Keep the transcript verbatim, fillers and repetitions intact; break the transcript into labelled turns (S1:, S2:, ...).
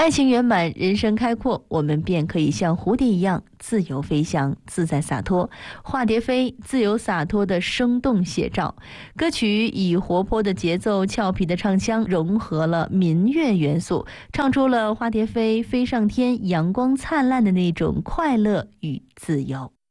S1: 爱情圆满，人生开阔，我们便可以像蝴蝶一样自由飞翔，自在洒脱。化蝶飞，自由洒脱的生动写照。歌曲以活泼的节奏、俏皮的唱腔，融合了民乐元素，唱出了花蝶飞飞上天、阳光灿烂的那种快乐与自由。